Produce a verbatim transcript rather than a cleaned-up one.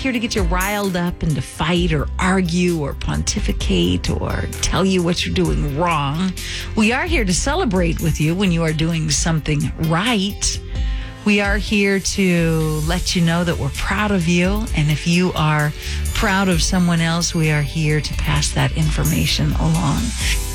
here to get you riled up and to fight or argue or pontificate or tell you what you're doing wrong. We are here to celebrate with you when you are doing something right. We are here to let you know that we're proud of you. And if you are proud of someone else, we are here to pass that information along.